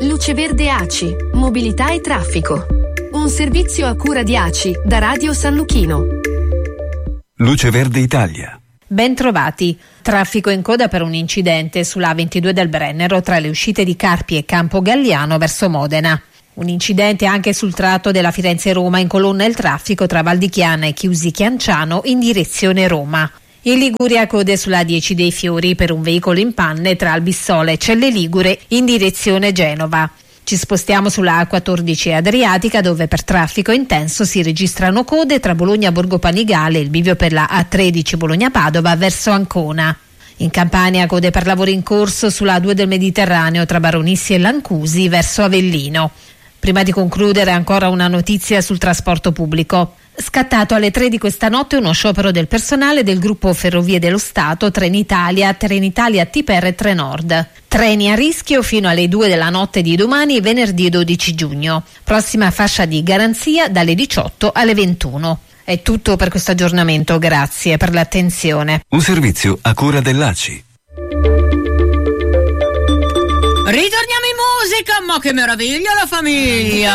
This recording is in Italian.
Luce Verde ACI, mobilità e traffico. Un servizio a cura di ACI da Radio San Luchino. Luce Verde Italia. Ben trovati. Traffico in coda per un incidente sulla A22 del Brennero tra le uscite di Carpi e Campo Galliano verso Modena. Un incidente anche sul tratto della Firenze-Roma in colonna il traffico tra Val di Chiana e Chiusi-Chianciano in direzione Roma. In Liguria code sulla 10 dei Fiori per un veicolo in panne tra Albissola e Celle Ligure in direzione Genova. Ci spostiamo sulla A14 Adriatica dove per traffico intenso si registrano code tra Bologna Borgo Panigale e il bivio per la A13 Bologna-Padova verso Ancona. In Campania code per lavori in corso sulla A2 del Mediterraneo tra Baronissi e Lancusi verso Avellino. Prima di concludere ancora una notizia sul trasporto pubblico. Scattato alle 3 di questa notte uno sciopero del personale del gruppo Ferrovie dello Stato, Trenitalia, TPR e Trenord. Treni a rischio fino alle 2 della notte di domani, venerdì 12 giugno. Prossima fascia di garanzia dalle 18 alle 21. È tutto per questo aggiornamento, grazie per l'attenzione. Un servizio a cura dell'ACI. Ritorniamo in musica, ma che meraviglia la famiglia!